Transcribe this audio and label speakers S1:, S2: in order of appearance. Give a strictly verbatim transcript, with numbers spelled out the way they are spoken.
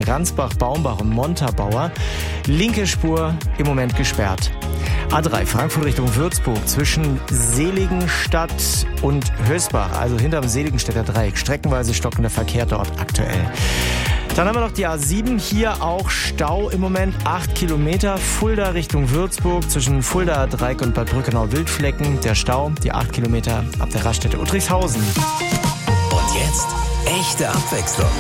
S1: Gransbach, Baumbach und Montabaur. Linke Spur im Moment gesperrt. A drei Frankfurt Richtung Würzburg zwischen Seligenstadt und Hösbach, also hinterm Seligenstädter Dreieck. Streckenweise stockender Verkehr dort aktuell. Dann haben wir noch die A sieben, hier auch Stau im Moment, acht Kilometer, Fulda Richtung Würzburg, zwischen Fulda, Dreieck und Bad Brückenau-Wildflecken. Der Stau, die acht Kilometer ab der Raststätte Uttrichshausen.
S2: Und jetzt echte Abwechslung.